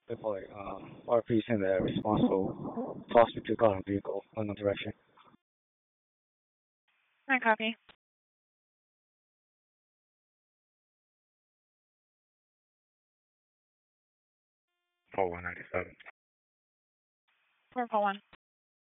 Before RP send the responsible toss me to car and vehicle on the direction. I copy. 4197. 441.